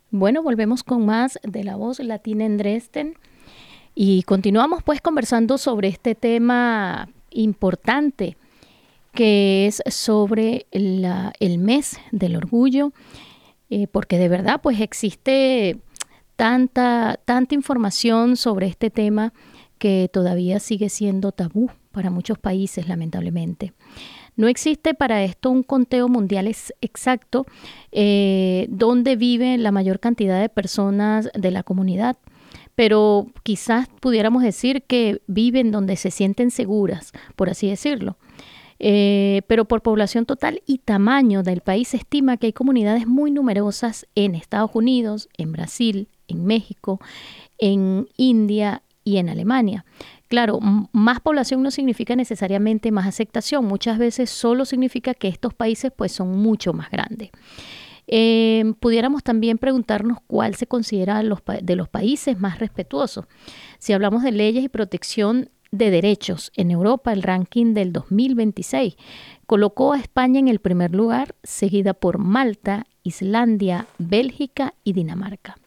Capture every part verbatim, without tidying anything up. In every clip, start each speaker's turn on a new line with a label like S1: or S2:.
S1: Bueno, volvemos con más de La Voz Latina en Dresden y continuamos pues conversando sobre este tema importante que es sobre la- el mes del orgullo, eh, porque de verdad pues existe tanta, tanta información sobre este tema que todavía sigue siendo tabú para muchos países, lamentablemente. No existe para esto un conteo mundial ex- exacto eh, donde vive la mayor cantidad de personas de la comunidad, pero quizás pudiéramos decir que viven donde se sienten seguras, por así decirlo. Eh, pero por población total y tamaño del país se estima que hay comunidades muy numerosas en Estados Unidos, en Brasil, en México, en India y en Alemania. Claro, más población no significa necesariamente más aceptación, muchas veces solo significa que estos países pues son mucho más grandes. Eh, pudiéramos también preguntarnos cuál se considera los de los países más respetuosos. Si hablamos de leyes y protección de derechos en Europa, el ranking del dos mil veintiséis colocó a España en el primer lugar, seguida por Malta, Islandia, Bélgica y Dinamarca.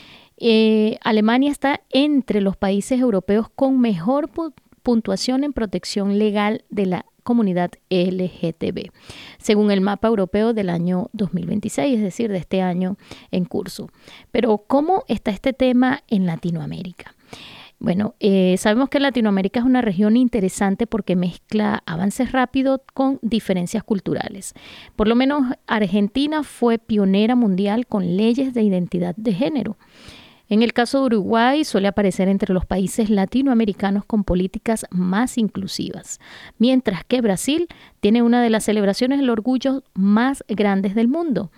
S1: Eh, Alemania está entre los países europeos con mejor pu- puntuación en protección legal de la comunidad L G T B, según el mapa europeo del año dos mil veintiséis, es decir, de este año en curso. Pero, ¿cómo está este tema en Latinoamérica? Bueno, eh, sabemos que Latinoamérica es una región interesante porque mezcla avances rápidos con diferencias culturales. Por lo menos Argentina fue pionera mundial con leyes de identidad de género. En el caso de Uruguay suele aparecer entre los países latinoamericanos con políticas más inclusivas, mientras que Brasil tiene una de las celebraciones del orgullo más grandes del mundo.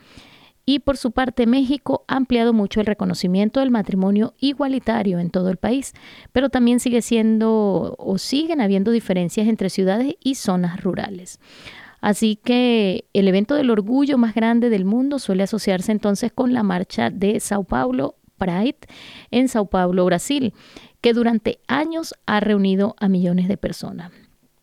S1: Y por su parte México ha ampliado mucho el reconocimiento del matrimonio igualitario en todo el país, pero también sigue siendo o siguen habiendo diferencias entre ciudades y zonas rurales. Así que el evento del orgullo más grande del mundo suele asociarse entonces con la marcha de Sao Paulo Pride en Sao Paulo, Brasil, que durante años ha reunido a millones de personas.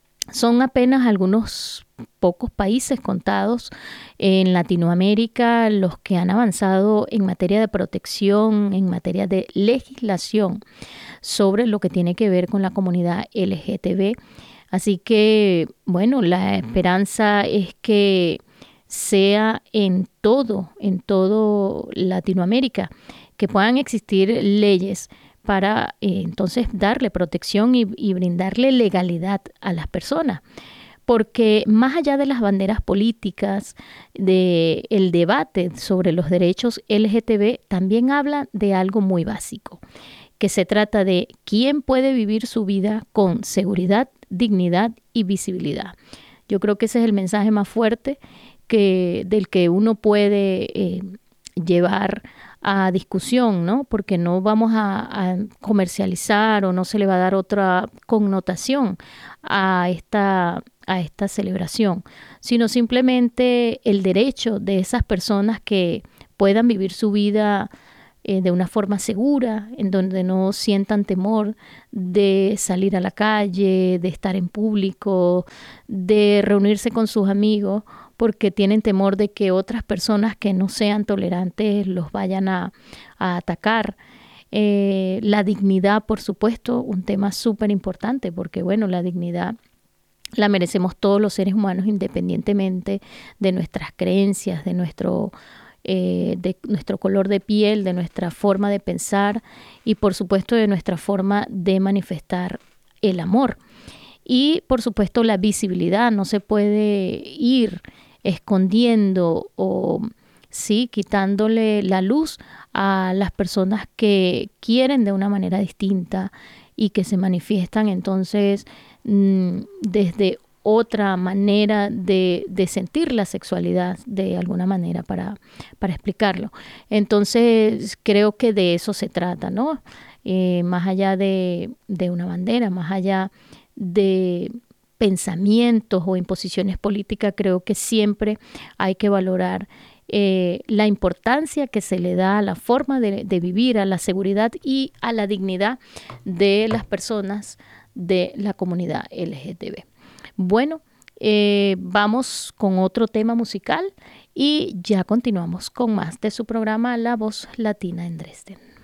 S1: Son apenas algunos pocos países contados en Latinoamérica los que han avanzado en materia de protección, en materia de legislación sobre lo que tiene que ver con la comunidad L G T B. Así que, bueno, la esperanza es que sea en todo, en todo Latinoamérica, que puedan existir leyes para eh, entonces darle protección y, y brindarle legalidad a las personas. Porque más allá de las banderas políticas, de el debate sobre los derechos L G T B, también habla de algo muy básico, que se trata de quién puede vivir su vida con seguridad, dignidad y visibilidad. Yo creo que ese es el mensaje más fuerte que, del que uno puede eh, llevar a discusión, ¿no? Porque no vamos a, a comercializar o no se le va a dar otra connotación a esta, a esta celebración, sino simplemente el derecho de esas personas que puedan vivir su vida eh, de una forma segura, en donde no sientan temor de salir a la calle, de estar en público, de reunirse con sus amigos, porque tienen temor de que otras personas que no sean tolerantes los vayan a, a atacar. Eh, la dignidad, por supuesto, un tema súper importante, porque bueno, la dignidad la merecemos todos los seres humanos independientemente de nuestras creencias, de nuestro, eh, de nuestro color de piel, de nuestra forma de pensar y por supuesto de nuestra forma de manifestar el amor. Y por supuesto la visibilidad, no se puede ir escondiendo o sí, quitándole la luz a las personas que quieren de una manera distinta y que se manifiestan entonces mmm, desde otra manera de, de sentir la sexualidad de alguna manera para, para explicarlo. Entonces creo que de eso se trata, ¿no? Eh, más allá de, de una bandera, más allá de pensamientos o imposiciones políticas, creo que siempre hay que valorar eh, la importancia que se le da a la forma de, de vivir, a la seguridad y a la dignidad de las personas de la comunidad L G T B. Bueno, Eh, vamos con otro tema musical y ya continuamos con más de su programa La Voz Latina en Dresden.